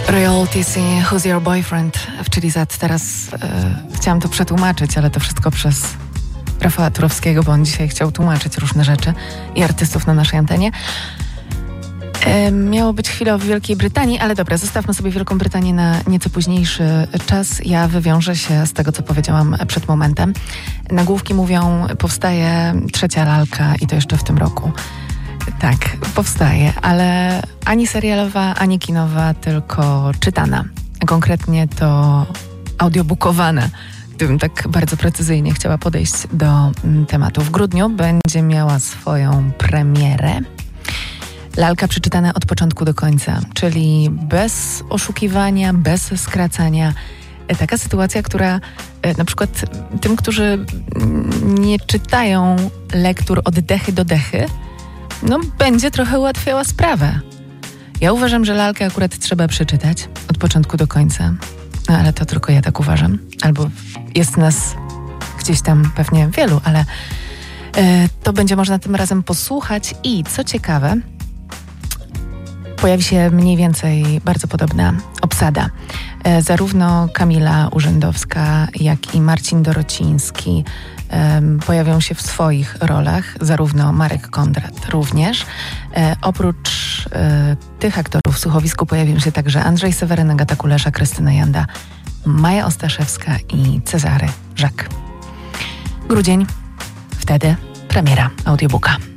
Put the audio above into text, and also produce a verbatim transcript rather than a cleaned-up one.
Royalties i Who's Your Boyfriend w Chili Z. Teraz e, chciałam to przetłumaczyć, ale to wszystko przez Rafała Turowskiego, bo on dzisiaj chciał tłumaczyć różne rzeczy i artystów na naszej antenie. E, miało być chwilę w Wielkiej Brytanii, ale dobra, zostawmy sobie Wielką Brytanię na nieco późniejszy czas. Ja wywiążę się z tego, co powiedziałam przed momentem. Nagłówki mówią, powstaje trzecia lalka i to jeszcze w tym roku. Tak, powstaje, ale ani serialowa, ani kinowa, tylko czytana. Konkretnie to audiobookowana, gdybym tak bardzo precyzyjnie chciała podejść do mm, tematu. W grudniu będzie miała swoją premierę. Lalka przeczytana od początku do końca, czyli bez oszukiwania, bez skracania. Taka sytuacja, która na przykład tym, którzy nie czytają lektur od dechy do dechy, no będzie trochę ułatwiała sprawę. Ja uważam, że lalkę akurat trzeba przeczytać od początku do końca, no, ale to tylko ja tak uważam. Albo jest nas gdzieś tam pewnie wielu, ale e, to będzie można tym razem posłuchać i co ciekawe, pojawi się mniej więcej bardzo podobna obsada. E, zarówno Kamila Urzędowska, jak i Marcin Dorociński e, pojawią się w swoich rolach, zarówno Marek Kondrat również. E, oprócz e, tych aktorów w słuchowisku pojawią się także Andrzej Seweryn, Agata Kulesza, Krystyna Janda, Maja Ostaszewska i Cezary Żak. Grudzień, wtedy premiera audiobooka.